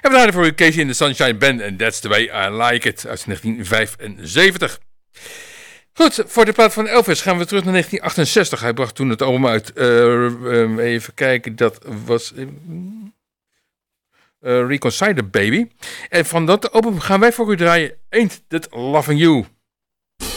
we draaien voor u Casey in the Sunshine Band and That's the Way I Like It uit 1975. Goed, voor de plaat van Elvis gaan we terug naar 1968. Hij bracht toen het album uit, even kijken, dat was Reconcile Baby. En van dat album gaan wij voor u draaien Ain't That Loving You.